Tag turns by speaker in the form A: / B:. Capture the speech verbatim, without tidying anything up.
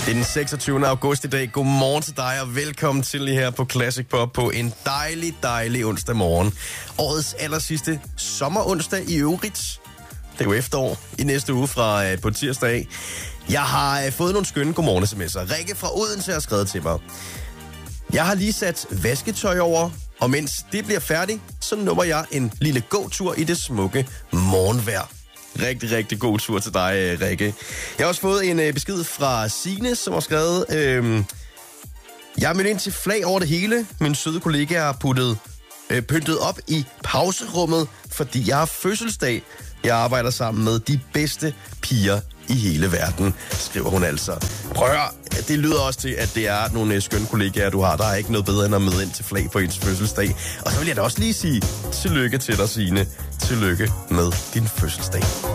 A: Det er den seksogtyvende august i dag. Godmorgen til dig, og velkommen til lige her på Classic Pop på en dejlig, dejlig onsdag morgen. Årets aller sidste sommeronsdag i øvrigt. Det er jo efterår i næste uge fra øh, på tirsdag. Jeg har øh, fået nogle skønne godmorgen-sms'er. Rikke fra Odense har skrevet til mig. Jeg har lige sat vasketøj over, og mens det bliver færdigt, så nummer jeg en lille gåtur i det smukke morgenvejr. Rigtig, rigtig god tur til dig, Rikke. Jeg har også fået en øh, besked fra Signe, som har skrevet, øh, jeg er mødt ind til flag over det hele. Min søde kollega har puttet, øh, pyntet op i pauserummet, fordi jeg har fødselsdag. Jeg arbejder sammen med de bedste piger i hele verden, skriver hun altså. Prøv at høre, det lyder også til, at det er nogle skønne kollegaer, du har. Der er ikke noget bedre end at møde ind til flag på ens fødselsdag. Og så vil jeg da også lige sige tillykke til dig, Signe. Tillykke med din fødselsdag.